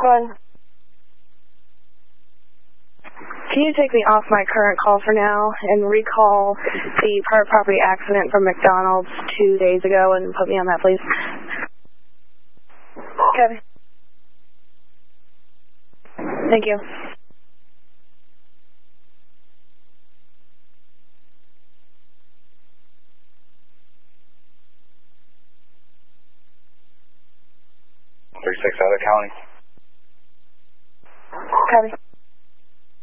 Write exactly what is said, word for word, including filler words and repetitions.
Run. Can you take me off my current call for now and recall the private property accident from McDonald's two days ago and put me on that, please? Okay. Thank you. thirty-six out of the county.